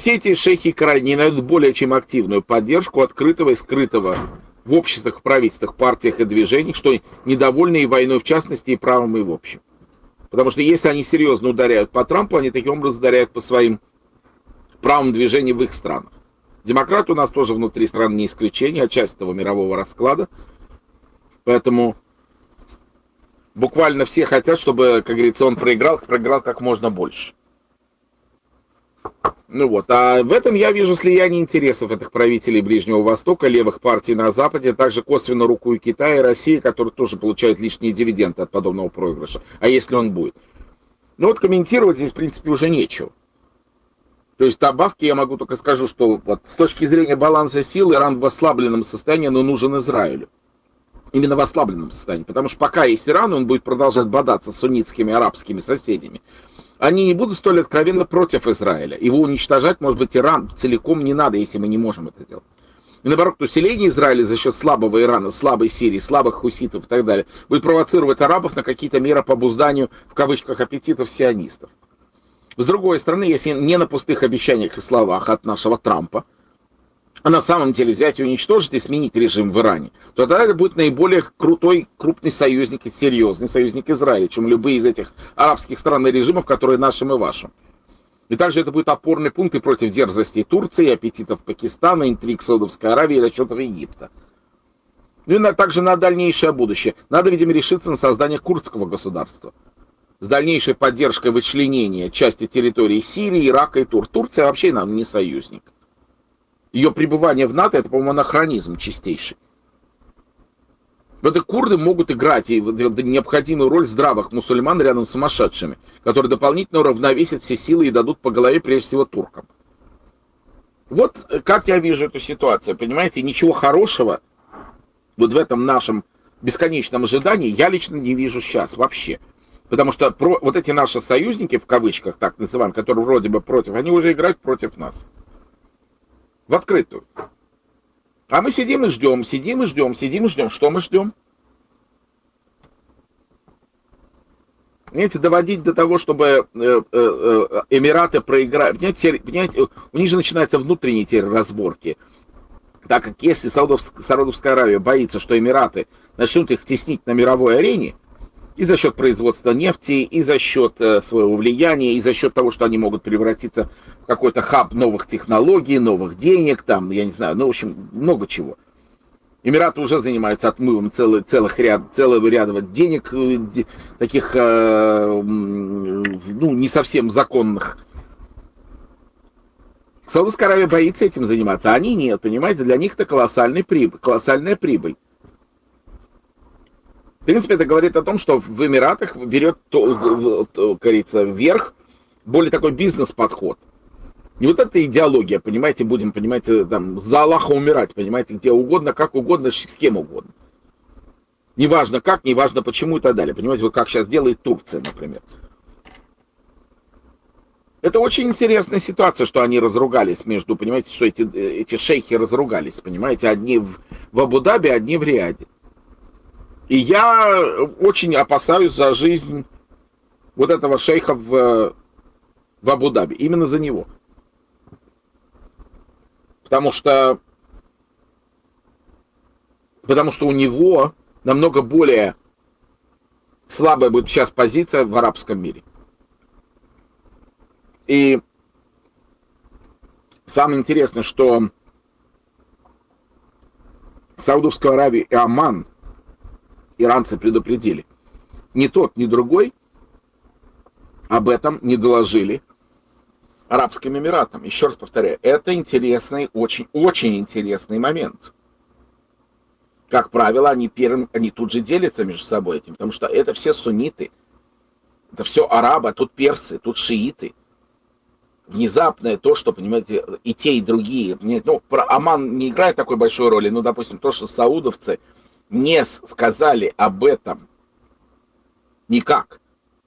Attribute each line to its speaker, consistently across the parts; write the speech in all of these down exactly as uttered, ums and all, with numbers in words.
Speaker 1: все эти шейхи и короли найдут более чем активную поддержку открытого и скрытого в обществах, в правительствах, партиях и движениях, что недовольны и войной в частности, и правом и в общем. Потому что если они серьезно ударяют по Трампу, они таким образом ударяют по своим правым движениям в их странах. Демократы у нас тоже внутри страны не исключение, а часть этого мирового расклада. Поэтому буквально все хотят, чтобы, как говорится, он проиграл, проиграл как можно больше. Ну вот, а в этом я вижу слияние интересов этих правителей Ближнего Востока, левых партий на Западе, также косвенно руку и Китая, и России, которые тоже получают лишние дивиденды от подобного проигрыша. А если он будет? Ну вот комментировать здесь, в принципе, уже нечего. То есть добавки я могу только скажу, что вот с точки зрения баланса сил Иран в ослабленном состоянии, но нужен Израилю. Именно в ослабленном состоянии. Потому что пока есть Иран, он будет продолжать бодаться с суннитскими арабскими соседями. Они не будут столь откровенно против Израиля. Его уничтожать, может быть, Иран целиком не надо, если мы не можем это делать. И наоборот, усиление Израиля за счет слабого Ирана, слабой Сирии, слабых хуситов и так далее будет провоцировать арабов на какие-то меры по обузданию, в кавычках, аппетитов сионистов. С другой стороны, если не на пустых обещаниях и словах от нашего Трампа, а на самом деле взять и уничтожить и сменить режим в Иране, то тогда это будет наиболее крутой, крупный союзник и серьезный союзник Израиля, чем любые из этих арабских стран и режимов, которые нашим и вашим. И также это будет опорный пункт и против дерзостей Турции, аппетитов Пакистана, интриг Саудовской Аравии и расчетов Египта. Ну и на, также на дальнейшее будущее. Надо, видимо, решиться на создание курдского государства с дальнейшей поддержкой вычленения части территории Сирии, Ирака и Тур. Турция вообще нам не союзник. Ее пребывание в НАТО — это, по-моему, анахронизм чистейший. Вот и курды могут играть и необходимую роль здравых мусульман рядом с сумасшедшими, которые дополнительно уравновесят все силы и дадут по голове прежде всего туркам. Вот как я вижу эту ситуацию, понимаете, ничего хорошего вот в этом нашем бесконечном ожидании я лично не вижу сейчас вообще. Потому что про, вот эти наши союзники, в кавычках так называемые, которые вроде бы против, они уже играют против нас. В открытую. А мы сидим и ждем, сидим и ждем, сидим и ждем. Что мы ждем? Понимаете, доводить до того, чтобы э, э, э, Эмираты проиграли. Понимаете, понимаете, у них же начинаются внутренние теперь разборки. Так как если Саудовская Аравия боится, что Эмираты начнут их теснить на мировой арене, и за счет производства нефти, и за счет э, своего влияния, и за счет того, что они могут превратиться в какой-то хаб новых технологий, новых денег, там, я не знаю, ну, в общем, много чего. Эмираты уже занимаются отмывом целый, целых ряд, целого ряда денег, де, таких, э, ну, не совсем законных. Саудовская Аравия боится этим заниматься, а они нет, понимаете, для них это колоссальный прибыль, колоссальная прибыль. В принципе, это говорит о том, что в Эмиратах берет, то, то, говорится, вверх более такой бизнес-подход. Не вот эта идеология, понимаете, будем, понимаете, там, за Аллаха умирать, понимаете, где угодно, как угодно, с кем угодно. Неважно как, неважно почему и так далее. Понимаете, вот как сейчас делает Турция, например. Это очень интересная ситуация, что они разругались между, понимаете, что эти, эти шейхи разругались, понимаете, одни в, в Абу-Даби, одни в Риаде. И я очень опасаюсь за жизнь вот этого шейха в, в Абу-Даби. Именно за него. Потому что, потому что у него намного более слабая будет сейчас позиция в арабском мире. И самое интересное, что Саудовскую Аравию и Оман иранцы предупредили. Ни тот, ни другой об этом не доложили Арабским Эмиратам. Еще раз повторяю, это интересный, очень, очень интересный момент. Как правило, они первым, они тут же делятся между собой этим, потому что это все сунниты, это все арабы, тут персы, тут шииты. Внезапное то, что, понимаете, и те, и другие. Ну, про Оман не играет такой большой роли, но, допустим, то, что саудовцы не сказали об этом никак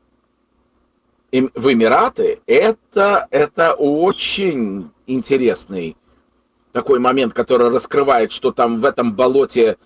Speaker 1: в Эмираты, это, это очень интересный такой момент, который раскрывает, что там в этом болоте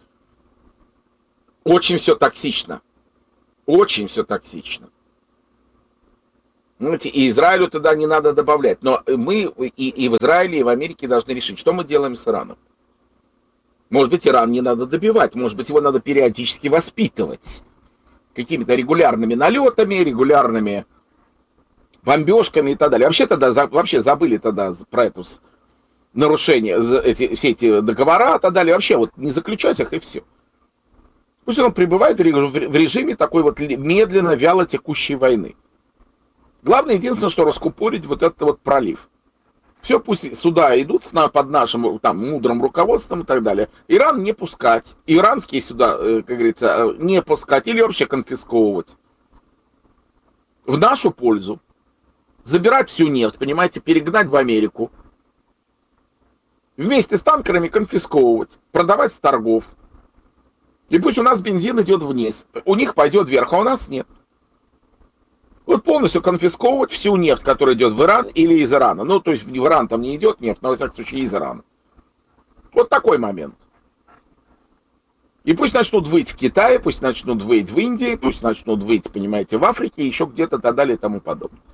Speaker 1: очень все токсично. Очень все токсично. Знаете, и Израилю туда не надо добавлять. Но мы и, и в Израиле, и в Америке должны решить, что мы делаем с Ираном. Может быть, Иран не надо добивать, может быть, его надо периодически воспитывать. Какими-то регулярными налетами, регулярными бомбежками и так далее. Вообще тогда вообще забыли тогда про это нарушение, эти, все эти договора и так далее. Вообще вот не заключать их и все. Пусть он пребывает в режиме такой вот медленно, вяло текущей войны. Главное, единственное, что раскупорить вот этот вот пролив. Все, пусть сюда идут под нашим там, мудрым руководством и так далее. Иран не пускать. Иранские сюда, как говорится, не пускать или вообще конфисковывать. В нашу пользу. Забирать всю нефть, понимаете, перегнать в Америку. Вместе с танкерами конфисковывать. Продавать с торгов. И пусть у нас бензин идет вниз. У них пойдет вверх, а у нас нет. Вот полностью конфисковывать всю нефть, которая идет в Иран или из Ирана. Ну, то есть в Иран там не идет нефть, но, во всяком случае, из Ирана. Вот такой момент. И пусть начнут выть в Китае, пусть начнут выть в Индии, пусть начнут выть, понимаете, в Африке, еще где-то, так далее и тому подобное.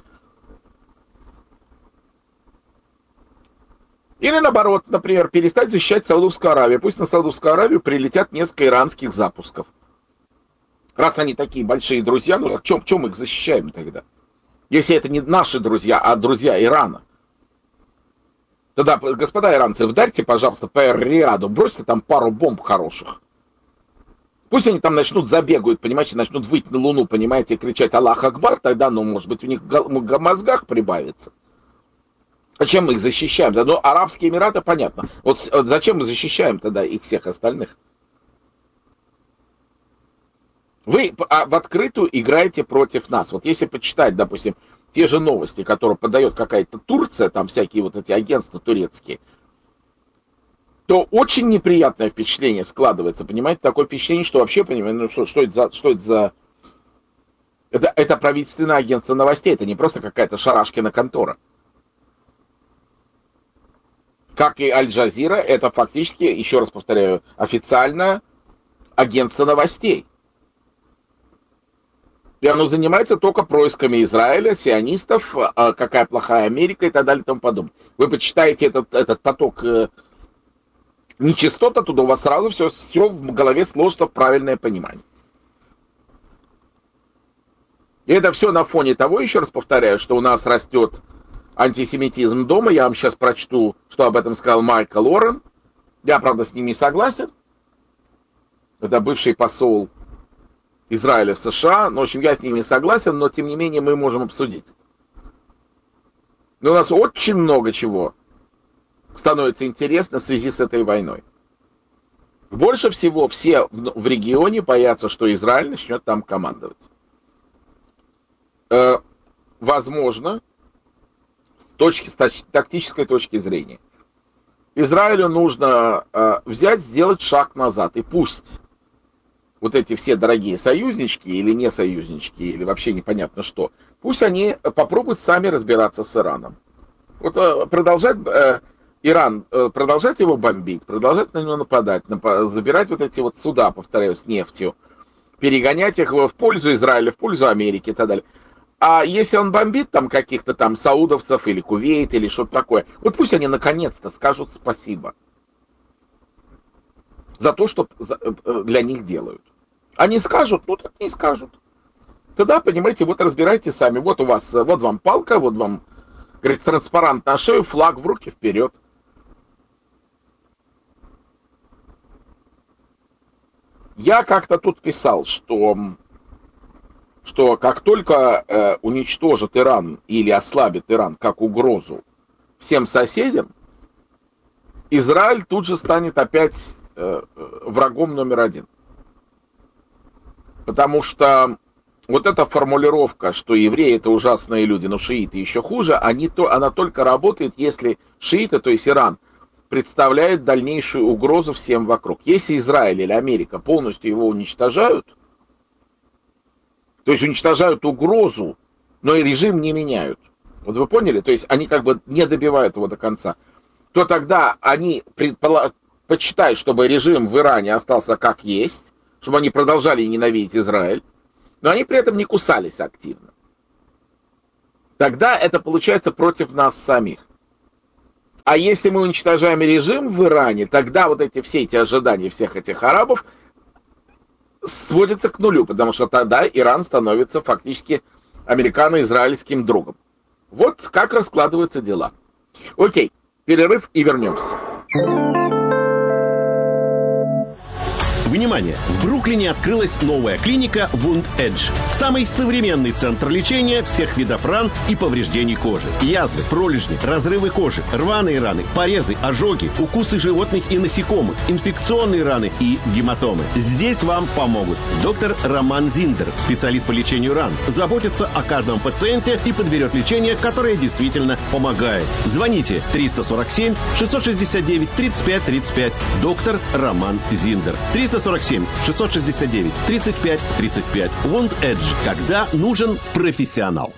Speaker 1: Или наоборот, например, перестать защищать Саудовскую Аравию. Пусть на Саудовскую Аравию прилетят несколько иранских запусков. Раз они такие большие друзья, ну, в чем, в чем их защищаем тогда? Если это не наши друзья, а друзья Ирана. Тогда, господа иранцы, вдарьте, пожалуйста, по Эр-Рияду, бросьте там пару бомб хороших. Пусть они там начнут забегают, понимаете, начнут выйти на Луну, понимаете, кричать Аллах Акбар, тогда, ну, может быть, у них в мозгах прибавится. Зачем мы их защищаем? Да, ну, Арабские Эмираты, понятно. Вот, вот зачем мы защищаем тогда их всех остальных? Вы в открытую играете против нас. Вот если почитать, допустим, те же новости, которые подает какая-то Турция, там всякие вот эти агентства турецкие, то очень неприятное впечатление складывается, понимаете, такое впечатление, что вообще, понимаете, ну что, что это за... Что это, за... Это, это правительственное агентство новостей, это не просто какая-то шарашкина контора. Как и Аль-Джазира, это фактически, еще раз повторяю, официальное агентство новостей. И оно занимается только происками Израиля, сионистов, какая плохая Америка и так далее и тому подобное. Вы почитаете этот, этот поток нечистот, оттуда у вас сразу все, все в голове сложится в правильное понимание. И это все на фоне того, еще раз повторяю, что у нас растет антисемитизм дома. Я вам сейчас прочту, что об этом сказал Майкл Орен. Я, правда, с ним не согласен. Это бывший посол Израиля в США. Но, в общем, я с ним не согласен, но, тем не менее, мы можем обсудить. Но у нас очень много чего становится интересно в связи с этой войной. Больше всего все в регионе боятся, что Израиль начнет там командовать. Э, возможно, с, точки, с тактической точки зрения, Израилю нужно э, взять, сделать шаг назад. И пусть вот эти все дорогие союзнички или не союзнички, или вообще непонятно что, пусть они попробуют сами разбираться с Ираном. Вот э, продолжать... Э, Иран, продолжать его бомбить, продолжать на него нападать, забирать вот эти вот суда, повторяю, с нефтью, перегонять их в пользу Израиля, в пользу Америки и так далее. А если он бомбит там каких-то там саудовцев или Кувейт или что-то такое, вот пусть они наконец-то скажут спасибо за то, что для них делают. Они скажут, ну так не скажут. Тогда, понимаете, вот разбирайте сами. Вот у вас, вот вам палка, вот вам, говорит, транспарант на шею, флаг в руки, вперед. Я как-то тут писал, что, что как только э, уничтожит Иран или ослабит Иран как угрозу всем соседям, Израиль тут же станет опять э, врагом номер один. Потому что вот эта формулировка, что евреи это ужасные люди, но шииты еще хуже, они то, она только работает, если шииты, то есть Иран, представляет дальнейшую угрозу всем вокруг. Если Израиль или Америка полностью его уничтожают, то есть уничтожают угрозу, но и режим не меняют. Вот вы поняли? То есть они как бы не добивают его до конца. То тогда они предпола- почитают, чтобы режим в Иране остался как есть, чтобы они продолжали ненавидеть Израиль, но они при этом не кусались активно. тогда это получается против нас самих. А если мы уничтожаем режим в Иране, тогда вот эти все эти ожидания всех этих арабов сводятся к нулю, потому что тогда Иран становится фактически американо-израильским другом. Вот как раскладываются дела. Окей, перерыв и вернемся.
Speaker 2: Внимание! В Бруклине открылась новая клиника Wound Edge. Самый современный центр лечения всех видов ран и повреждений кожи. Язвы, пролежни, разрывы кожи, рваные раны, порезы, ожоги, укусы животных и насекомых, инфекционные раны и гематомы. Здесь вам помогут. Доктор Роман Зиндер, специалист по лечению ран, заботится о каждом пациенте и подберет лечение, которое действительно помогает. Звоните триста сорок семь шестьсот шестьдесят девять тридцать пять тридцать пять. Доктор Роман Зиндер. триста сорок семь шестьсот шестьдесят девять тридцать пять тридцать пять. Wound Edge. Когда нужен профессионал.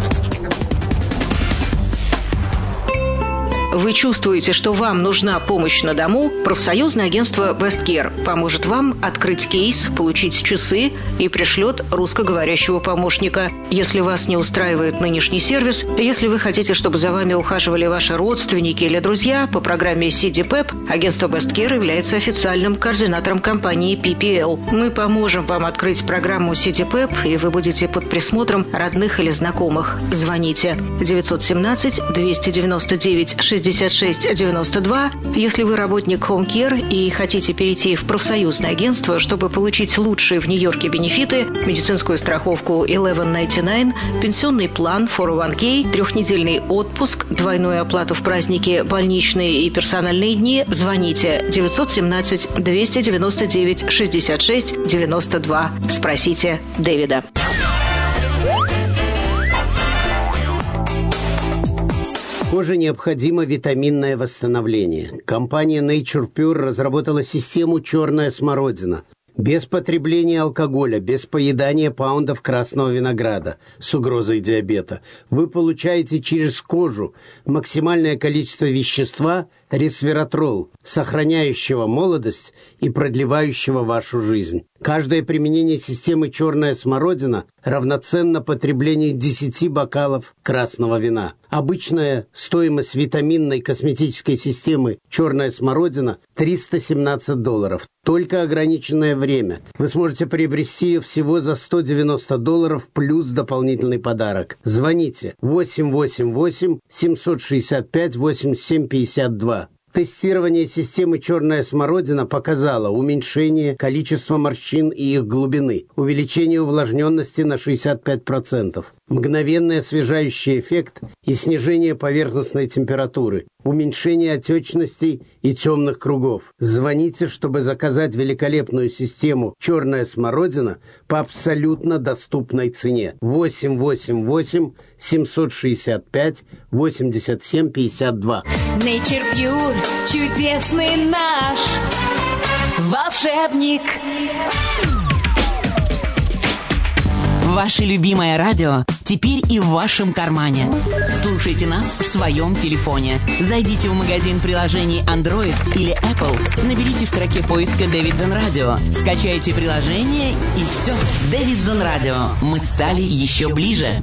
Speaker 3: Вы чувствуете, что вам нужна помощь на дому? Профсоюзное агентство Best Care поможет вам открыть кейс, получить часы и пришлет русскоговорящего помощника. Если вас не устраивает нынешний сервис, если вы хотите, чтобы за вами ухаживали ваши родственники или друзья, по программе си ди пэп агентство Best Care является официальным координатором компании пи пи эл. Мы поможем вам открыть программу си ди пэп, и вы будете под присмотром родных или знакомых. Звоните девятьсот семнадцать двести девяносто девять шестьдесят шесть девяносто два. Если вы работник Home Care и хотите перейти в профсоюзное агентство, чтобы получить лучшие в Нью-Йорке бенефиты, медицинскую страховку eleven ninety-nine, пенсионный план фор о ван кей, трехнедельный отпуск, двойную оплату в праздники, больничные и персональные дни, звоните девятьсот семнадцать двести девяносто девять шестьдесят шесть девяносто два. Спросите Дэвида.
Speaker 4: Коже необходимо витаминное восстановление. Компания Nature Pure разработала систему «Черная смородина». Без потребления алкоголя, без поедания паундов красного винограда с угрозой диабета. Вы получаете через кожу максимальное количество вещества ресвератрол, сохраняющего молодость и продлевающего вашу жизнь. Каждое применение системы «Черная смородина» равноценно потреблению десяти бокалов красного вина. Обычная стоимость витаминной косметической системы «Черная смородина» триста семнадцать долларов. Только ограниченное время. Вы сможете приобрести ее всего за сто девяносто долларов плюс дополнительный подарок. Звоните восемь восемь восемь семьсот шестьдесят пять восемьдесят семь пятьдесят два. Тестирование системы «Черная смородина» показало уменьшение количества морщин и их глубины, увеличение увлажненности на шестьдесят пять процентов, мгновенный освежающий эффект и снижение поверхностной температуры, уменьшение отечностей и темных кругов. Звоните, чтобы заказать великолепную систему «Черная смородина» по абсолютно доступной цене. восемь восемь восемь семьсот шестьдесят пять восемьдесят семь пятьдесят два.
Speaker 5: Nature Pure, чудесный наш волшебник.
Speaker 6: Ваше любимое радио теперь и в вашем кармане. Слушайте нас в своем телефоне. Зайдите в магазин приложений Android или Apple, наберите в строке поиска Davidson Radio, скачайте приложение и все. Davidson Radio. Мы стали еще ближе.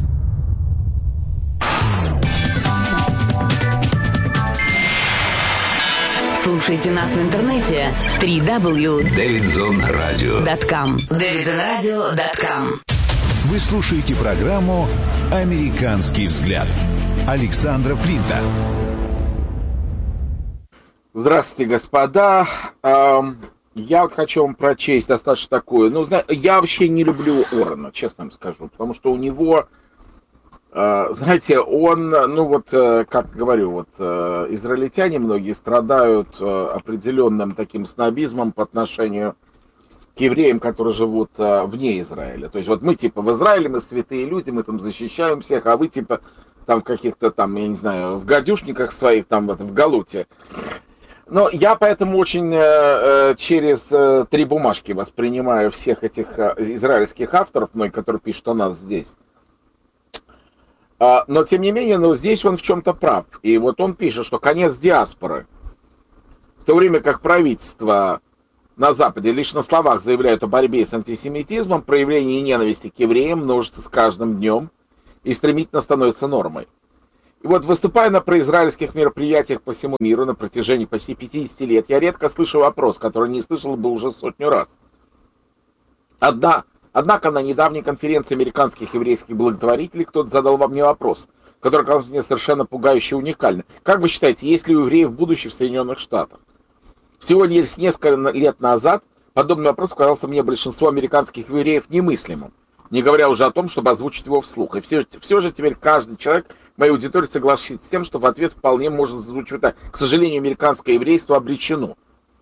Speaker 6: Слушайте нас в интернете дабл ю дабл ю дабл ю точка дэвидсон радио точка ком. дэвидсон радио точка ком.
Speaker 7: Вы слушаете программу «Американский взгляд» Александра Флинта.
Speaker 1: Здравствуйте, господа. Я вот хочу вам прочесть достаточно такое. Ну, я вообще не люблю Орена, честно вам скажу, потому что у него, знаете, он, ну вот, как говорю, вот израильтяне многие страдают определенным таким снобизмом по отношению к евреям, которые живут а, вне Израиля. То есть вот мы типа в Израиле, мы святые люди, мы там защищаем всех, а вы типа там в каких-то там, я не знаю, в гадюшниках своих, там в, в Галуте. Но я поэтому очень э, через э, три бумажки воспринимаю всех этих э, израильских авторов, ну, которые пишут о нас здесь. А, но тем не менее, ну, здесь он в чем-то прав. И вот он пишет, что конец диаспоры. В то время как правительство на Западе лишь на словах заявляют о борьбе с антисемитизмом, проявление ненависти к евреям множится с каждым днем. и стремительно становится нормой. И вот, выступая на произраильских мероприятиях по всему миру на протяжении почти пятидесяти лет, я редко слышу вопрос, который не слышал бы уже сотню раз. Одна, однако на недавней конференции американских еврейских благотворителей кто-то задал мне вопрос, который казался мне совершенно пугающе уникальным. Как вы считаете, есть ли у евреев будущее в Соединенных Штатах? Всего лишь несколько лет назад подобный вопрос казался мне большинству американских евреев немыслимым, не говоря уже о том, чтобы озвучить его вслух. И все, все же теперь каждый человек в моей аудитории согласится с тем, что в ответ вполне можно звучать так. К сожалению, американское еврейство обречено.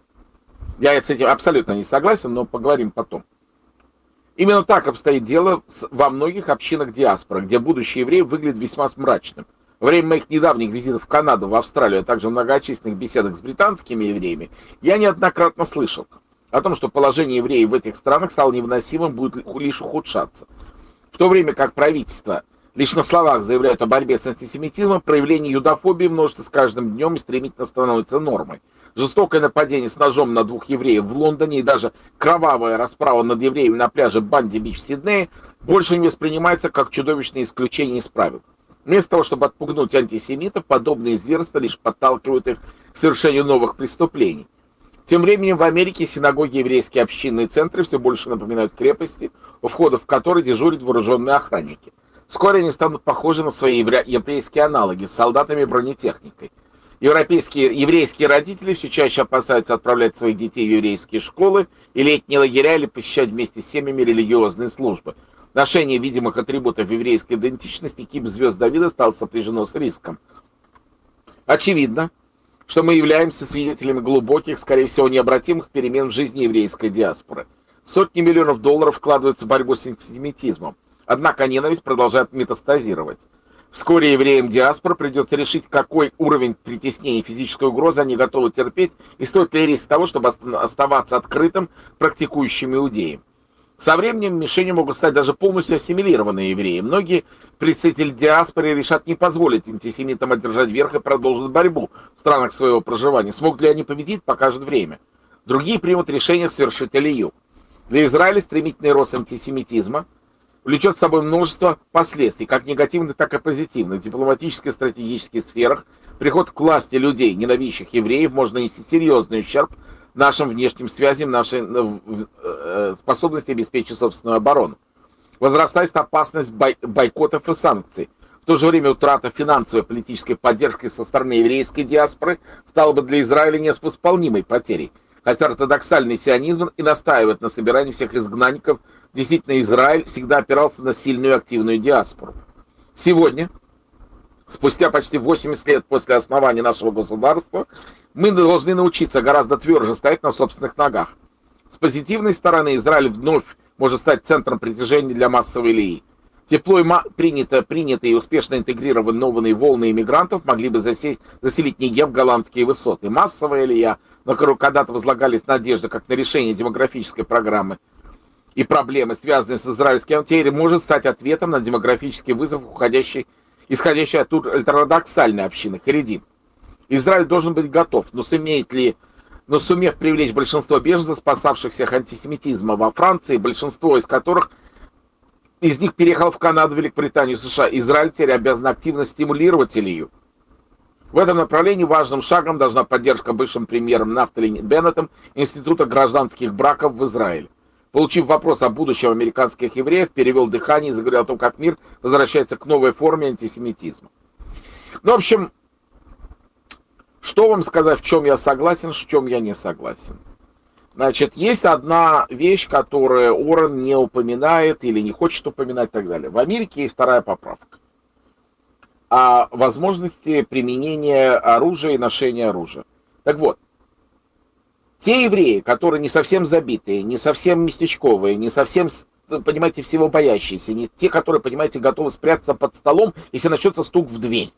Speaker 1: Я с этим абсолютно не согласен, но поговорим потом. Именно так обстоит дело во многих общинах диаспоры, где будущее евреев выглядит весьма мрачным. Во время моих недавних визитов в Канаду, в Австралию, а также многочисленных беседах с британскими евреями, я неоднократно слышал о том, что положение евреев в этих странах стало невыносимым, будет лишь ухудшаться. В то время как правительство лишь на словах заявляют о борьбе с антисемитизмом, проявление юдофобии множится с каждым днем и стремительно становится нормой. Жестокое нападение с ножом на двух евреев в Лондоне и даже кровавая расправа над евреями на пляже Банди-Бич в Сиднее больше не воспринимается как чудовищное исключение из правил. Вместо того, чтобы отпугнуть антисемитов, подобные зверства лишь подталкивают их к совершению новых преступлений. Тем временем в Америке синагоги, еврейские общинные центры все больше напоминают крепости, у входов в которые дежурят вооруженные охранники. Вскоре они станут похожи на свои еврейские аналоги с солдатами и бронетехникой. Европейские, еврейские родители все чаще опасаются отправлять своих детей в еврейские школы и летние лагеря или посещать вместе с семьями религиозные службы. Ношение видимых атрибутов еврейской идентичности кип звезд Давида стало сопряжено с риском. Очевидно, что мы являемся свидетелями глубоких, скорее всего, необратимых перемен в жизни еврейской диаспоры. Сотни миллионов долларов вкладываются в борьбу с антисемитизмом, однако ненависть продолжает метастазировать. Вскоре евреям диаспоры придется решить, какой уровень притеснения и физической угрозы они готовы терпеть, и стоит ли риск того, чтобы оставаться открытым практикующим иудеям. Со временем мишенью могут стать даже полностью ассимилированные евреи. Многие представители диаспоры решат не позволить антисемитам одержать верх и продолжить борьбу в странах своего проживания. Смогут ли они победить, покажет время. Другие примут решение совершить алию. Для Израиля стремительный рост антисемитизма влечет с собой множество последствий, как негативных, так и позитивных. В дипломатической и стратегической сферах приход к власти людей, ненавидящих евреев, может нанести серьезный ущерб нашим внешним связям, нашей способности обеспечить собственную оборону. Возрастает опасность бой- бойкотов и санкций. В то же время утрата финансовой и политической поддержки со стороны еврейской диаспоры стала бы для Израиля невосполнимой потерей. Хотя ортодоксальный сионизм и настаивает на собирании всех изгнанников, действительно Израиль всегда опирался на сильную и активную диаспору. Сегодня, спустя почти восемьдесят лет после основания нашего государства, мы должны научиться гораздо тверже стоять на собственных ногах. С позитивной стороны Израиль вновь может стать центром притяжения для массовой алии. Тепло и ма- принято, принятые и успешно интегрированные волны иммигрантов могли бы засесть, заселить Негев, голландские высоты. Массовая алия, на которую когда-то возлагались надежды как на решение демографической программы и проблемы, связанные с израильским теперь, может стать ответом на демографический вызов, уходящий, исходящий от ортодоксальной общины Харидим. Израиль должен быть готов, но сумеет ли, но сумев привлечь большинство беженцев, спасавшихся от антисемитизма во Франции, большинство из которых из них переехал в Канаду, Великобританию, США, Израиль теперь обязан активно стимулировать алию. В этом направлении важным шагом должна поддержка бывшим премьером Нафтали Беннетом Института гражданских браков в Израиле. Получив вопрос о будущем американских евреев, перевел дыхание и заговорил о том, как мир возвращается к новой форме антисемитизма. Ну, в общем, что вам сказать, в чем я согласен, в чем я не согласен. Значит, есть одна вещь, которую Уоррен не упоминает или не хочет упоминать и так далее. В Америке есть вторая поправка о возможности применения оружия и ношения оружия. Так вот, те евреи, которые не совсем забитые, не совсем местечковые, не совсем, понимаете, всего боящиеся, не те, которые, понимаете, готовы спрятаться под столом, если начнется стук в дверь.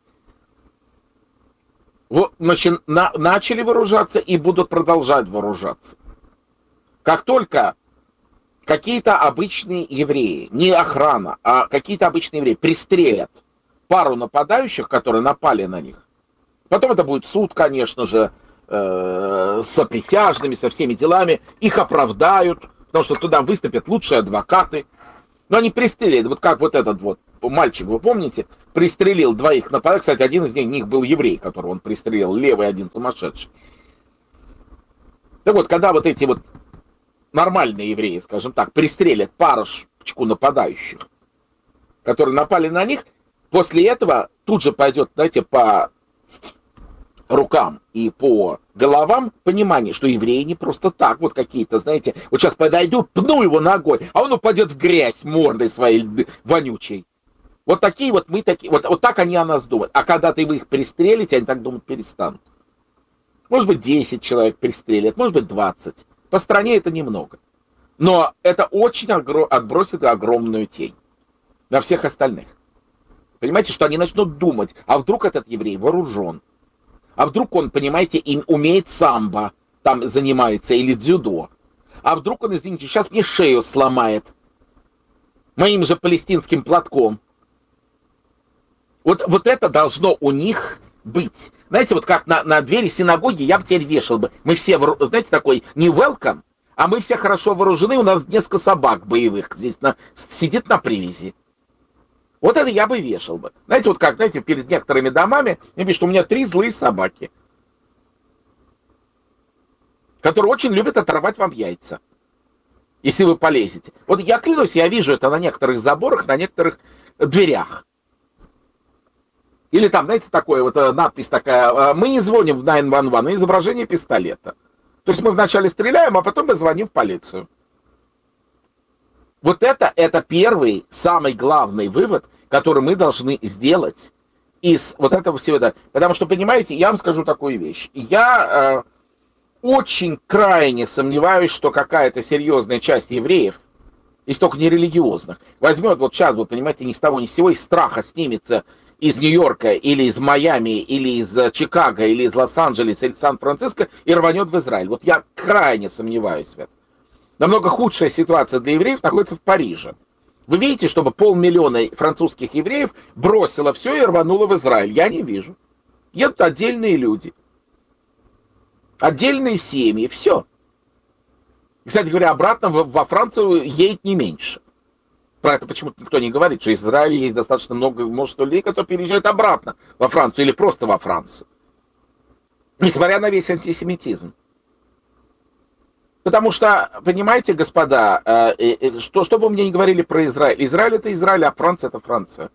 Speaker 1: Вот, начи- на- начали вооружаться и будут продолжать вооружаться. Как только какие-то обычные евреи, не охрана, а какие-то обычные евреи пристрелят пару нападающих, которые напали на них, потом это будет суд, конечно же, э, с присяжными, со всеми делами, их оправдают, потому что туда выступят лучшие адвокаты, но они пристреляют, вот как вот этот вот мальчик, вы помните, пристрелил двоих нападавших. Кстати, один из них был еврей, которого он пристрелил, левый один сумасшедший. Так вот, когда вот эти вот нормальные евреи, скажем так, пристрелят парочку нападающих, которые напали на них, после этого тут же пойдет, знаете, по рукам и по головам понимание, что евреи не просто так, вот какие-то, знаете, вот сейчас подойду, пну его ногой, а он упадет в грязь мордой своей вонючей. Вот такие вот мы такие, вот, вот так они о нас думают. А когда ты вы их пристрелите, они так думать перестанут. Может быть, десять человек пристрелят, может быть, двадцать. По стране это немного. Но это очень огр... отбросит огромную тень на всех остальных. Понимаете, что они начнут думать, а вдруг этот еврей вооружен? А вдруг он, понимаете, им умеет самбо, там занимается, или дзюдо? А вдруг он, извините, сейчас мне шею сломает моим же палестинским платком? Вот, вот это должно у них быть. Знаете, вот как на, на двери синагоги я бы теперь вешал бы. Мы все, знаете, такой не welcome, а мы все хорошо вооружены, у нас несколько собак боевых здесь на, сидит на привязи. Вот это я бы вешал бы. Знаете, вот как, знаете, перед некоторыми домами, я вижу, что у меня три злые собаки, которые очень любят оторвать вам яйца, если вы полезете. Вот я клянусь, я вижу это на некоторых заборах, на некоторых дверях. Или там, знаете, такое вот надпись такая: мы не звоним в девять один один, на изображение пистолета. То есть мы вначале стреляем, а потом мы звоним в полицию. Вот это, это первый, самый главный вывод, который мы должны сделать из вот этого всего. Потому что, понимаете, я вам скажу такую вещь. Я э, очень крайне сомневаюсь, что какая-то серьезная часть евреев, если только не религиозных, возьмет вот сейчас, вы понимаете, ни с того ни с сего, из страха снимется из Нью-Йорка, или из Майами, или из Чикаго, или из Лос-Анджелеса, или Сан-Франциско и рванет в Израиль. Вот я крайне сомневаюсь в этом. Намного худшая ситуация для евреев находится в Париже. Вы видите, чтобы полмиллиона французских евреев бросило все и рвануло в Израиль? Я не вижу. Едут отдельные люди. Отдельные семьи, все. Кстати говоря, обратно во Францию едет не меньше. Про это почему-то никто не говорит, что в Израиле есть достаточно много множества людей, которые переезжают обратно во Францию или просто во Францию. Несмотря на весь антисемитизм. Потому что, понимаете, господа, э, э, что, что бы мне ни говорили про Израиль, Израиль это Израиль, а Франция это Франция.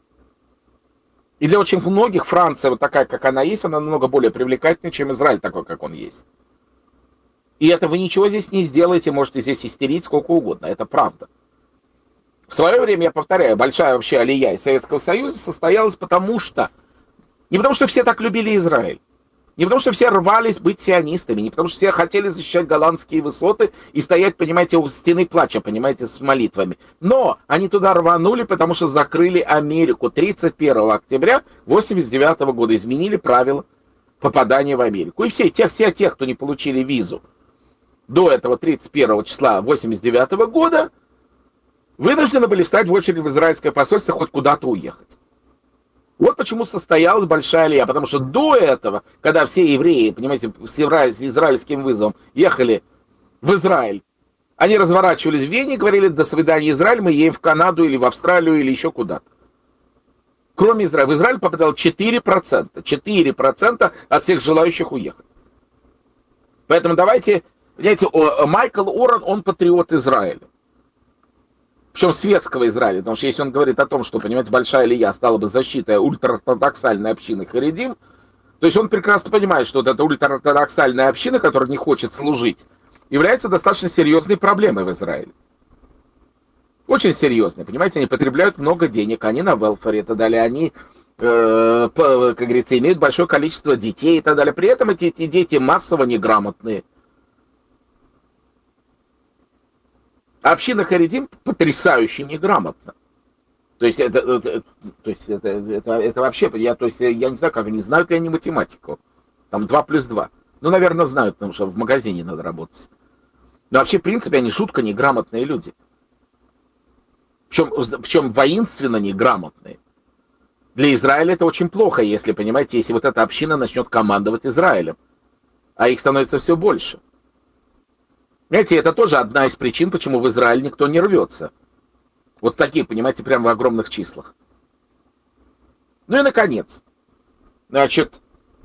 Speaker 1: И для очень многих Франция, вот такая, как она есть, она намного более привлекательна, чем Израиль такой, как он есть. И это вы ничего здесь не сделаете, можете здесь истерить сколько угодно, это правда. В свое время, я повторяю, большая вообще алия из Советского Союза состоялась потому что, не потому что все так любили Израиль, не потому что все рвались быть сионистами, не потому что все хотели защищать голландские высоты и стоять, понимаете, у стены плача, понимаете, с молитвами. Но они туда рванули, потому что закрыли Америку тридцать первого октября восемьдесят девятого года, изменили правила попадания в Америку. И все тех, все тех, кто не получили визу до этого тридцать первого числа восемьдесят девятого года, вынуждены были встать в очередь в израильское посольство, хоть куда-то уехать. Вот почему состоялась большая алия, потому что до этого, когда все евреи, понимаете, с израильским вызовом ехали в Израиль, они разворачивались в Вене и говорили: до свидания, Израиль, мы едем в Канаду или в Австралию или еще куда-то. Кроме Израиля. В Израиль попадало четыре процента. четыре процента от всех желающих уехать. Поэтому давайте, понимаете, Майкл Орен, он патриот Израиля. Причем светского Израиля, потому что если он говорит о том, что, понимаете, большая алия стала бы защитой ультраортодоксальной общины харидим, то есть он прекрасно понимает, что вот эта ультраортодоксальная община, которая не хочет служить, является достаточно серьезной проблемой в Израиле. Очень серьезной, понимаете, они потребляют много денег, они на велфаре и так далее, они, э, как говорится, имеют большое количество детей и так далее. При этом эти, эти дети массово неграмотные. Община харидим потрясающе неграмотна. То есть это, это, то есть это, это, это вообще, я, то есть я не знаю, как они знают ли они математику. Там два плюс два. Ну, наверное, знают, потому что в магазине надо работать. Но вообще, в принципе, они жутко неграмотные люди. Причем, причем воинственно неграмотные. Для Израиля это очень плохо, если, понимаете, если вот эта община начнет командовать Израилем. А их становится все больше. Знаете, это тоже одна из причин, почему в Израиль никто не рвется. Вот такие, понимаете, прямо в огромных числах. Ну и, наконец, значит,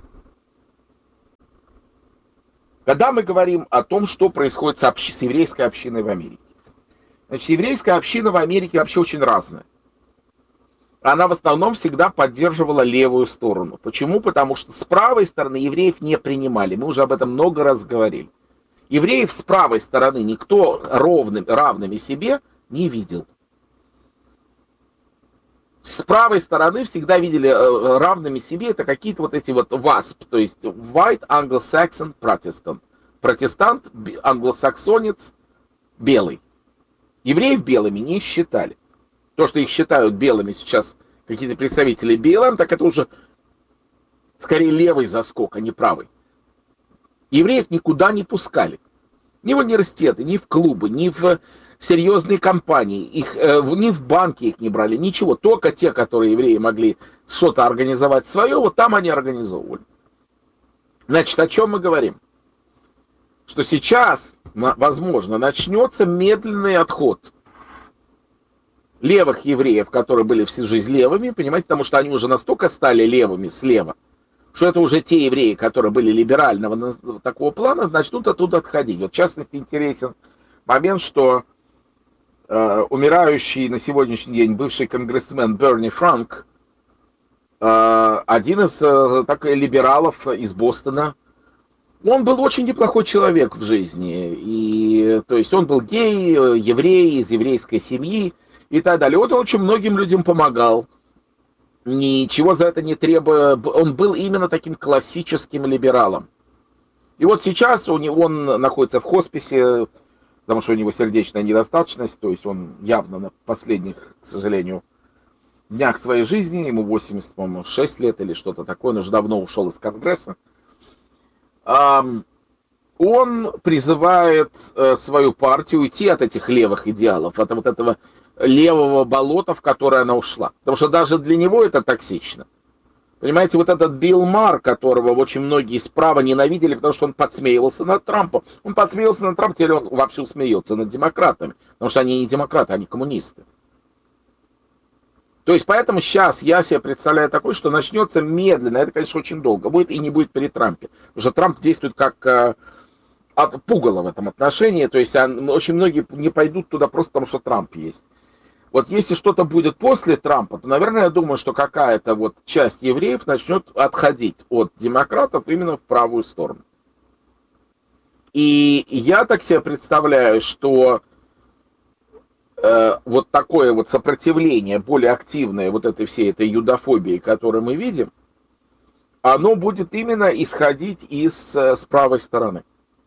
Speaker 1: когда мы говорим о том, что происходит с, общ... с еврейской общиной в Америке. Значит, еврейская община в Америке вообще очень разная. Она в основном всегда поддерживала левую сторону. Почему? Потому что с правой стороны евреев не принимали. Мы уже об этом много раз говорили. Евреев с правой стороны никто ровным, равными себе не видел. С правой стороны всегда видели э, равными себе это какие-то вот эти вот васп, то есть White Anglo-Saxon Protestant. Протестант, англосаксонец, белый. Евреев белыми не считали. То, что их считают белыми сейчас какие-то представители белым, так это уже скорее левый заскок, а не правый. Евреев никуда не пускали. Ни в университеты, ни в клубы, ни в серьезные компании, их, э, ни в банки их не брали, ничего. Только те, которые евреи могли что-то организовать свое, вот там они организовывали. Значит, о чем мы говорим? Что сейчас, возможно, начнется медленный отход левых евреев, которые были всю жизнь левыми, понимаете, потому что они уже настолько стали левыми слева, что это уже те евреи, которые были либерального такого плана, начнут оттуда отходить. Вот в частности интересен момент, что э, умирающий на сегодняшний день бывший конгрессмен Берни Франк, э, один из э, так, либералов из Бостона, он был очень неплохой человек в жизни. И, то есть он был гей, еврей, из еврейской семьи и так далее. Вот он очень многим людям помогал. Ничего за это не требуя. Он был именно таким классическим либералом. И вот сейчас у него, он находится в хосписе, потому что у него сердечная недостаточность, то есть он явно на последних, к сожалению, днях своей жизни, ему восемьдесят шесть лет или что-то такое, он уже давно ушел из Конгресса. Он призывает свою партию уйти от этих левых идеалов, от вот этого левого болота, в которое она ушла. Потому что даже для него это токсично. Понимаете, вот этот Билл Марр, которого очень многие справа ненавидели, потому что он подсмеивался над Трампом. Он подсмеивался над Трампом, теперь он вообще смеется над демократами. Потому что они не демократы, они коммунисты. То есть, поэтому сейчас я себе представляю такое, что начнется медленно, это, конечно, очень долго будет и не будет при Трампе. Потому что Трамп действует как э, от пугала в этом отношении, то есть он, очень многие не пойдут туда просто потому, что Трамп есть. Вот если что-то будет после Трампа, то, наверное, я думаю, что какая-то вот часть евреев начнет отходить от демократов именно в правую сторону. И я так себе представляю, что э, вот такое вот сопротивление, более активное вот этой всей этой юдофобии, которую мы видим, оно будет именно исходить из с правой стороны.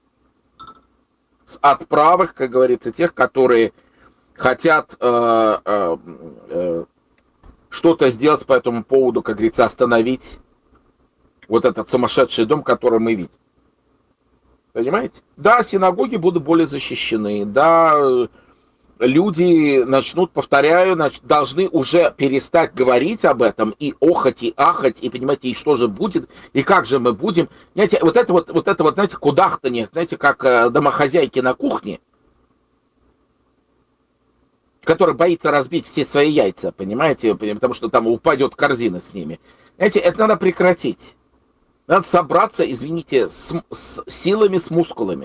Speaker 1: От правых, как говорится, тех, которые хотят э, э, э, что-то сделать по этому поводу, как говорится, остановить вот этот сумасшедший дом, который мы видим. Понимаете? Да, синагоги будут более защищены, да, люди начнут, повторяю, нач- должны уже перестать говорить об этом и охать, и ахать, и, понимаете, и что же будет, и как же мы будем. Знаете, вот это вот, вот это вот, знаете, кудахтанье, знаете, как э, домохозяйки на кухне, который боится разбить все свои яйца, понимаете, потому что там упадет корзина с ними. Знаете, это надо прекратить. Надо собраться, извините, с, с силами, с мускулами.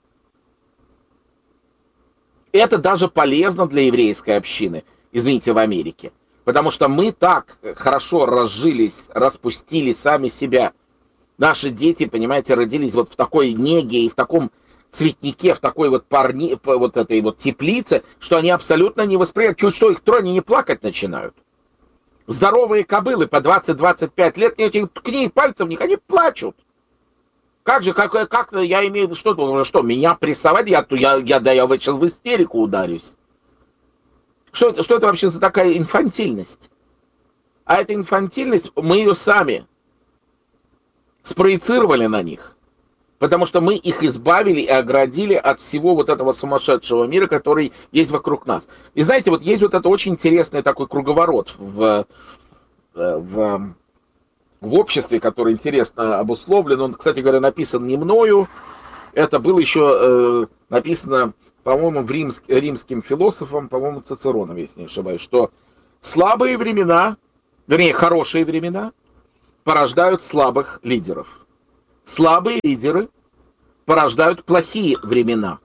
Speaker 1: Это даже полезно для еврейской общины, извините, в Америке. Потому что мы так хорошо разжились, распустили сами себя. Наши дети, понимаете, родились вот в такой неге и в таком цветнике, в такой вот парни, вот этой вот теплице, что они абсолютно не воспринимают. Чуть что их трое, они не плакать начинают. Здоровые кобылы по двадцать-двадцать пять лет, не ткни пальцем в них, они плачут. Как же, как, как я имею в виду, что, что меня прессовать, я, я, я, да, я сейчас в истерику ударюсь. Что это, что это вообще за такая инфантильность? А эта инфантильность, мы ее сами спроецировали на них. Потому что мы их избавили и оградили от всего вот этого сумасшедшего мира, который есть вокруг нас. И знаете, вот есть вот это очень интересный такой круговорот в, в, в обществе, который интересно обусловлен. Он, кстати говоря, написан не мною. Это было еще э, написано, по-моему, в римск, римским философом, по-моему, Цицероном, если не ошибаюсь, что слабые времена вернее, хорошие времена порождают слабых лидеров. Слабые лидеры порождают плохие времена.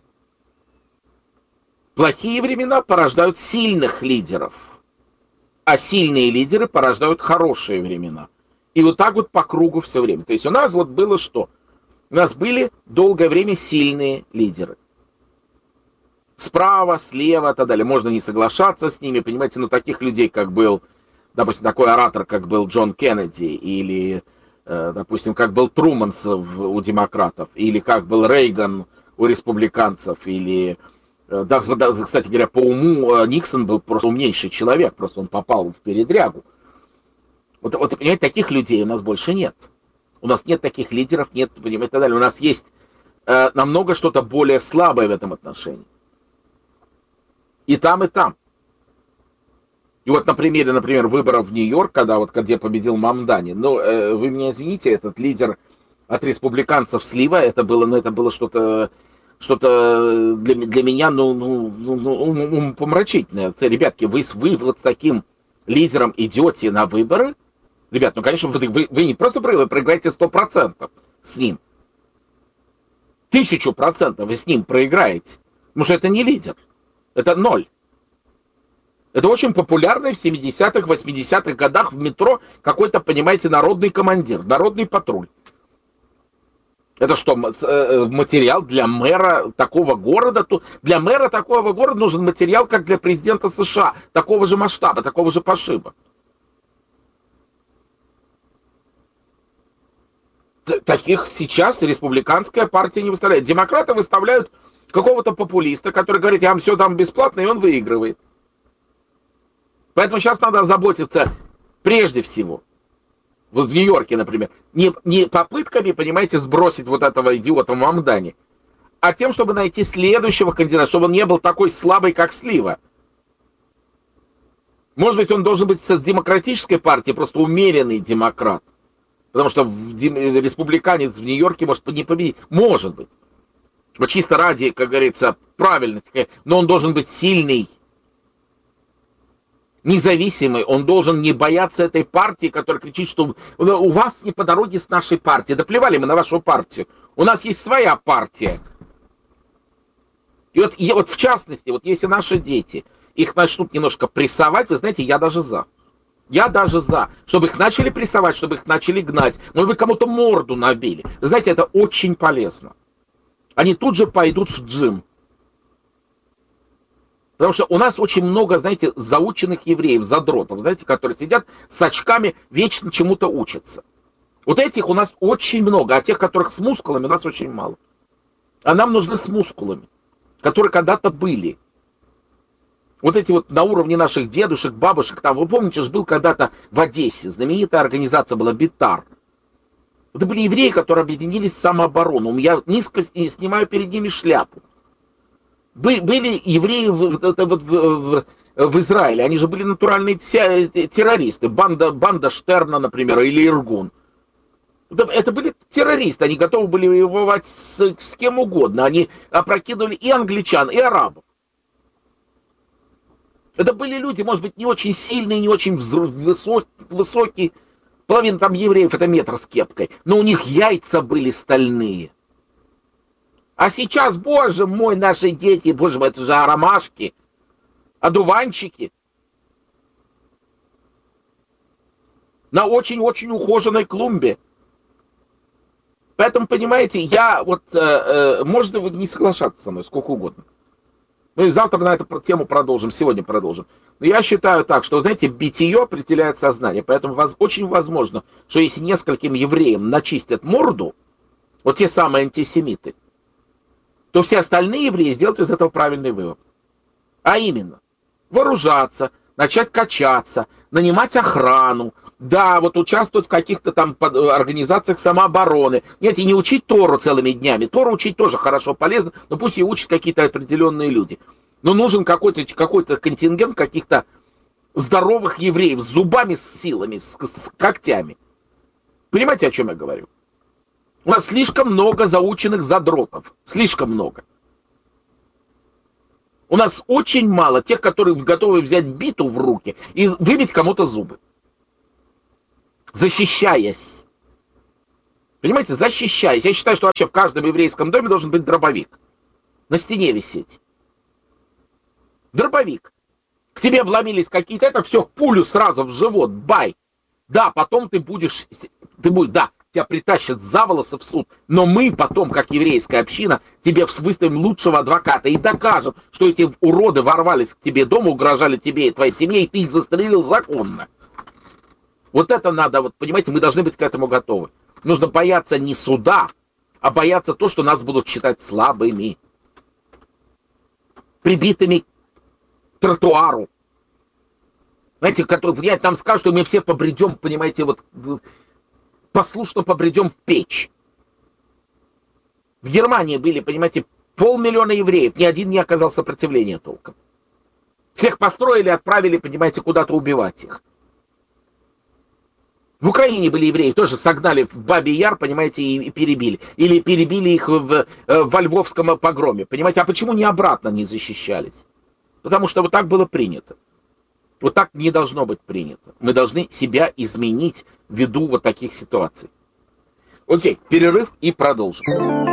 Speaker 1: Плохие времена порождают сильных лидеров. А сильные лидеры порождают хорошие времена. И вот так вот по кругу все время. То есть у нас вот было что? У нас были долгое время сильные лидеры. Справа, слева и так далее. Можно не соглашаться с ними, понимаете, но таких людей, как был, допустим, такой оратор, как был Джон Кеннеди, или, э, допустим, как был Труман у демократов, или как был Рейган у республиканцев, или, э, да, кстати говоря, по уму Никсон был просто умнейший человек, просто он попал в передрягу. Вот, вот, понимаете, таких людей у нас больше нет. У нас нет таких лидеров, нет, понимаете, и так далее. У нас есть э, намного что-то более слабое в этом отношении. И там, и там. И вот на примере, например, выборов в Нью-Йорк, когда вот где победил Мамдани, ну, э, вы меня извините, этот лидер от республиканцев слива, это было, ну, это было что-то, что-то для, для меня, ну, ну, ну, ну помрачительное. Ребятки, вы, вы вот с таким лидером идете на выборы, ребят, ну, конечно, вы, вы, вы не просто проиграете, вы проиграете сто процентов с ним. Тысячу процентов вы с ним проиграете. Потому что это не лидер. Это ноль. Это очень популярный в семидесятых, восьмидесятых годах в метро какой-то, понимаете, народный командир, народный патруль. Это что, материал для мэра такого города? Для мэра такого города нужен материал, как для президента США. Такого же масштаба, такого же пошиба. Таких сейчас республиканская партия не выставляет. Демократы выставляют какого-то популиста, который говорит, я вам все дам бесплатно, и он выигрывает. Поэтому сейчас надо озаботиться прежде всего, вот в Нью-Йорке, например, не, не попытками, понимаете, сбросить вот этого идиота Мамдани, а тем, чтобы найти следующего кандидата, чтобы он не был такой слабый, как Слива. Может быть, он должен быть с демократической партией, просто умеренный демократ. Потому что в, республиканец в Нью-Йорке может не победить. Может быть. Вот чисто ради, как говорится, правильности. Но он должен быть сильный, независимый. Он должен не бояться этой партии, которая кричит, что у вас не по дороге с нашей партией. Да плевали мы на вашу партию. У нас есть своя партия. И вот, и вот в частности, вот если наши дети, их начнут немножко прессовать, вы знаете, я даже за. Я даже за, чтобы их начали прессовать, чтобы их начали гнать. Может быть, кому-то морду набили. Вы знаете, это очень полезно. Они тут же пойдут в джим. Потому что у нас очень много, знаете, заученных евреев, задротов, знаете, которые сидят с очками, вечно чему-то учатся. Вот этих у нас очень много, а тех, которых с мускулами, у нас очень мало. А нам нужны с мускулами, которые когда-то были. Вот эти вот на уровне наших дедушек, бабушек, там, вы помните, же был когда-то в Одессе, знаменитая организация была Битар. Это были евреи, которые объединились в самооборону. Я низко снимаю перед ними шляпу. Были евреи в, в, в, в Израиле, они же были натуральные террористы. Банда, банда Штерна, например, или Иргун. Это, это были террористы, они готовы были воевать с, с кем угодно. Они опрокинули и англичан, и арабов. Это были люди, может быть, не очень сильные, не очень высокие, высокие. Половина там евреев это метр с кепкой. Но у них яйца были стальные. А сейчас, боже мой, наши дети, боже мой, это же ромашки, одуванчики. На очень-очень ухоженной клумбе. Поэтому, понимаете, я вот, э, э, можно не соглашаться со мной сколько угодно. Ну и завтра на эту тему продолжим, сегодня продолжим. Но я считаю так, что, знаете, битие определяет сознание. Поэтому воз, очень возможно, что если нескольким евреям начистят морду, вот те самые антисемиты, то все остальные евреи сделают из этого правильный вывод. А именно, вооружаться, начать качаться, нанимать охрану, да, вот участвовать в каких-то там организациях самообороны. Нет, и не учить Тору целыми днями. Тору учить тоже хорошо, полезно, но пусть ее учат какие-то определенные люди. Но нужен какой-то, какой-то контингент каких-то здоровых евреев с зубами, с силами, с, с когтями. Понимаете, о чем я говорю? У нас слишком много заученных задротов. Слишком много. У нас очень мало тех, которые готовы взять биту в руки и выбить кому-то зубы. защищаясь. Понимаете, защищаясь. Я считаю, что вообще в каждом еврейском доме должен быть дробовик. На стене висеть. Дробовик. К тебе вломились какие-то, это все, пулю сразу в живот, бай. Да, потом ты будешь, ты будешь, да, тебя притащат за волосы в суд, но мы потом, как еврейская община, тебе выставим лучшего адвоката и докажем, что эти уроды ворвались к тебе дома, угрожали тебе и твоей семье, и ты их застрелил законно. Вот это надо, вот, понимаете, мы должны быть к этому готовы. Нужно бояться не суда, а бояться то, что нас будут считать слабыми, прибитыми к тротуару. Знаете, которые, нам скажут, что мы все побредем, понимаете, вот послушно побредем в печь. В Германии были, понимаете, полмиллиона евреев, ни один не оказал сопротивления толком. Всех построили, отправили, понимаете, куда-то убивать их. В Украине были евреи, тоже согнали в Бабий Яр, понимаете, и, и перебили. Или перебили их в, во Львовском погроме. Понимаете, а почему не обратно не защищались? Потому что вот так было принято. Вот так не должно быть принято. Мы должны себя изменить ввиду вот таких ситуаций. Окей, перерыв и продолжим.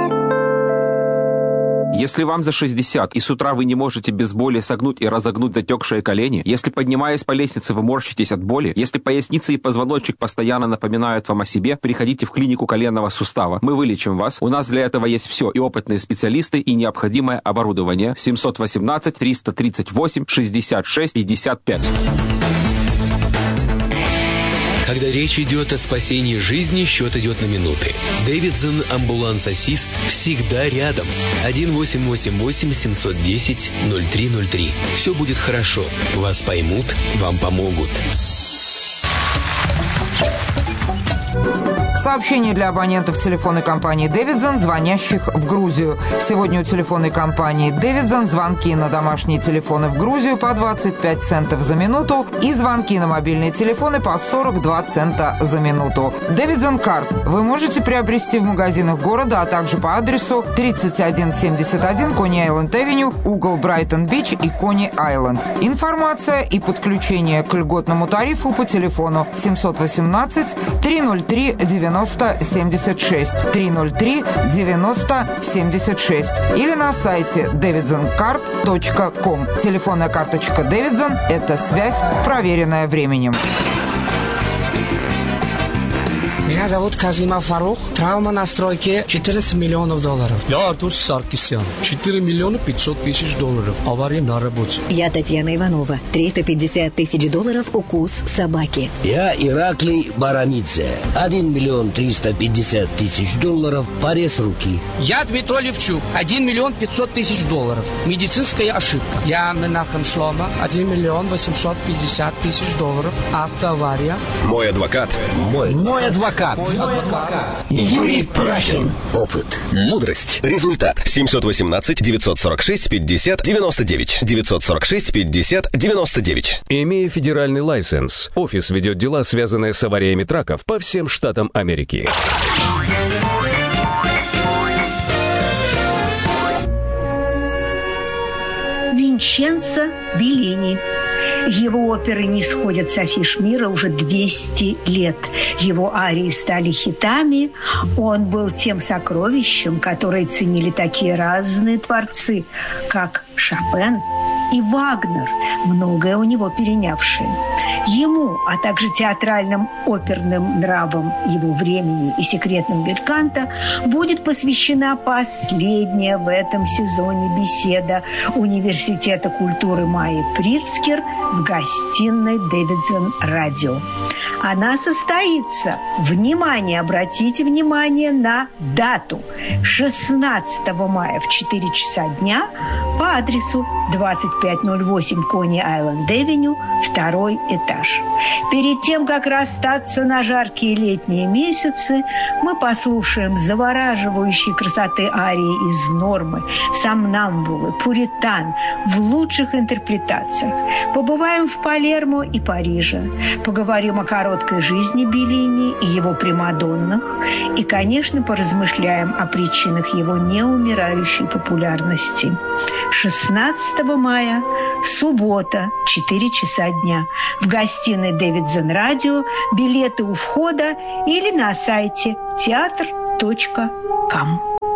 Speaker 8: Если вам за шестьдесят, и с утра вы не можете без боли согнуть и разогнуть затекшие колени, если, поднимаясь по лестнице, вы морщитесь от боли, если поясница и позвоночник постоянно напоминают вам о себе, приходите в клинику коленного сустава. Мы вылечим вас. У нас для этого есть все, и опытные специалисты, и необходимое оборудование. семь один восемь триста тридцать восемь шестьдесят шесть пятьдесят пять.
Speaker 9: Когда речь идет о спасении жизни, счет идет на минуты. Дэвидсон амбуланс-ассист всегда рядом. один восемь восемь восемь семь один ноль ноль три ноль три. Все будет хорошо. Вас поймут, вам помогут.
Speaker 10: Сообщение для абонентов телефонной компании «Дэвидсон», звонящих в Грузию. Сегодня у телефонной компании «Дэвидсон» звонки на домашние телефоны в Грузию по двадцать пять центов за минуту и звонки на мобильные телефоны по сорок два цента за минуту. «Дэвидсон Карт» вы можете приобрести в магазинах города, а также по адресу тридцать один семьдесят один Кони-Айленд-Авеню, угол Брайтон-Бич и Кони-Айленд. Информация и подключение к льготному тарифу по телефону семь один восемь три ноль три девяносто семьдесят шесть три ноль три девяносто семьдесят шесть или на сайте дэвидсон карт точка ком. Телефонная карточка Дэвидсон – это связь, проверенная временем.
Speaker 11: Меня зовут Казима Фарух. Травма на стройке четырнадцать миллионов долларов.
Speaker 12: Я Артур Саркисян. четыре миллиона пятьсот тысяч долларов. Авария на работе.
Speaker 13: Я Татьяна Иванова. триста пятьдесят тысяч долларов укус собаки.
Speaker 14: Я Ираклий Барамидзе. один миллион триста пятьдесят тысяч долларов. Порез руки.
Speaker 11: Я Дмитрий Левчук. один миллион пятьсот тысяч долларов. Медицинская ошибка. Я Менахем Шлома. один миллион восемьсот пятьдесят тысяч долларов. Автоавария.
Speaker 15: Мой адвокат.
Speaker 14: Мой,
Speaker 15: Мой адвокат. Адвокат. Юрий Прахин.
Speaker 14: Опыт.
Speaker 15: Мудрость. Результат. семь один восемь девять сорок шесть пятьдесят девяносто девять. девятьсот сорок шесть пятьдесят девяносто девять.
Speaker 16: Имея федеральный лайсенс, офис ведет дела, связанные с авариями траков по всем штатам Америки.
Speaker 17: Винченцо Беллини. Его оперы не сходят с афиш мира уже двести лет. Его арии стали хитами. Он был тем сокровищем, которое ценили такие разные творцы, как Шопен и Вагнер, многое у него перенявшие. Ему, а также театральным оперным нравам его времени и секретным бельканто будет посвящена последняя в этом сезоне беседа Университета культуры Майи Прицкер в гостиной Дэвидсон Радио. Она состоится, внимание, обратите внимание на дату, шестнадцатого мая в четыре часа дня по адресу двадцать пять ноль восемь Кони-Айленд-Авеню, второй этаж. Перед тем, как расстаться на жаркие летние месяцы, мы послушаем завораживающей красоты арии из «Нормы», «Сомнамбулы», «Пуритан» в лучших интерпретациях. Побываем в Палермо и Париже. Поговорим о коротком короткой жизни Беллини и его примадоннах. И, конечно, поразмышляем о причинах его неумирающей популярности. шестнадцатого мая, суббота, четыре часа дня. В гостиной Davidson Radio. Билеты у входа или на сайте театр точка ком.